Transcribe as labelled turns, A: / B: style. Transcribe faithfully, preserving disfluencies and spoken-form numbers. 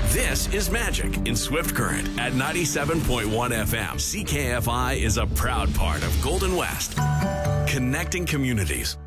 A: This is Magic in Swift Current at ninety-seven point one F M. C K F I is a proud part of Golden West, connecting communities.